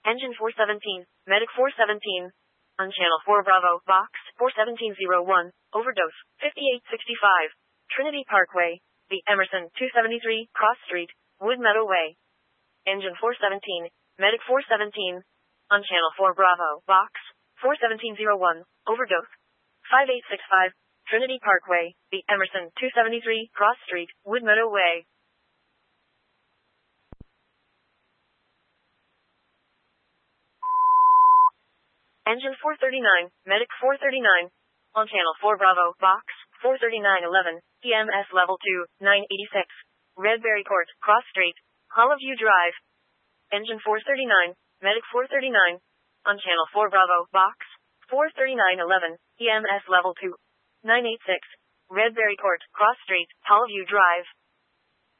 Engine 417, Medic 417. On Channel 4 Bravo, Box 41701, Overdose, 5865. Trinity Parkway, The Emerson 273, Cross Street, Wood Meadow Way. Engine 417, Medic 417. On Channel 4 Bravo, Box 41701, Overdose, 5865. Trinity Parkway, The Emerson 273, Cross Street, Wood Meadow Way. Engine 439, Medic 439. On Channel 4 Bravo, Box 43911, EMS Level 2, 986. Redberry Court, Cross Street, Hollowview Drive. Engine 439, Medic 439. On Channel 4 Bravo, Box 43911, EMS Level 2, 986. Redberry Court, Cross Street, Hollowview Drive.